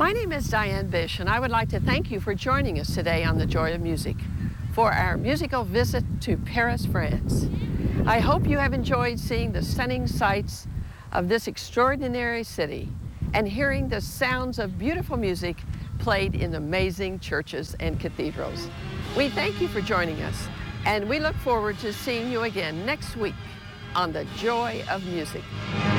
My name is Diane Bish, and I would like to thank you for joining us today on The Joy of Music for our musical visit to Paris, France. I hope you have enjoyed seeing the stunning sights of this extraordinary city and hearing the sounds of beautiful music played in amazing churches and cathedrals. We thank you for joining us, and we look forward to seeing you again next week on The Joy of Music.